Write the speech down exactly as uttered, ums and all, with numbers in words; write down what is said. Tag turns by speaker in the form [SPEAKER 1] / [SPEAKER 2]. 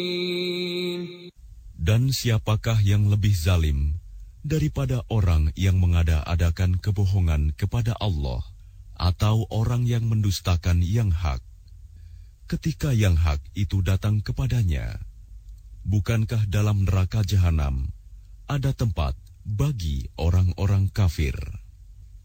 [SPEAKER 1] Dan siapakah yang lebih zalim daripada orang yang mengada-adakan kebohongan kepada Allah atau orang yang mendustakan yang hak ketika yang hak itu datang kepadanya? Bukankah dalam neraka jahanam ada tempat bagi orang-orang kafir?